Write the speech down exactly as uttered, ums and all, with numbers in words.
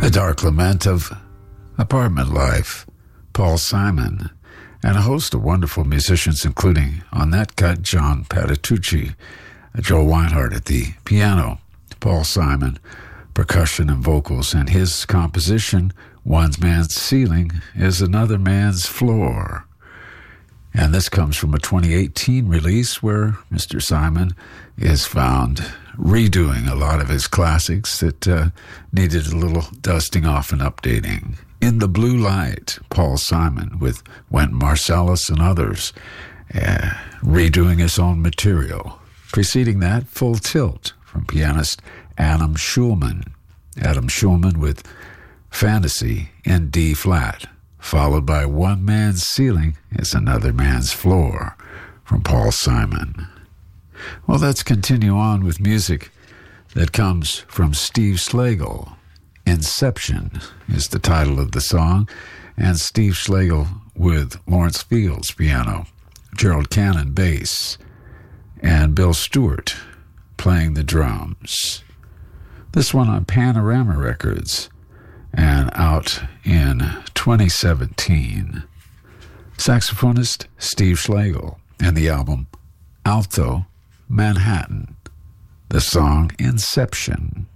A Dark Lament of Apartment Life, Paul Simon, and a host of wonderful musicians, including on that cut, John Patitucci, Joe Weinhardt at the piano, Paul Simon, percussion and vocals, and his composition, One Man's Ceiling is Another Man's Floor. And this comes from a twenty eighteen release where Mister Simon is found redoing a lot of his classics that uh, needed a little dusting off and updating. In the Blue Light, Paul Simon with Wynton Marsalis and others uh, redoing his own material. Preceding that, Full Tilt from pianist Adam Schulman. Adam Schulman with Fantasy in D flat, followed by One Man's Ceiling is Another Man's Floor from Paul Simon. Well, let's continue on with music that comes from Steve Schlegel. Inception is the title of the song, and Steve Schlegel with Lawrence Fields piano, Gerald Cannon bass, and Bill Stewart playing the drums. This one on Panorama Records and out in twenty seventeen. Saxophonist Steve Schlegel and the album Alto Manhattan. The song Inception.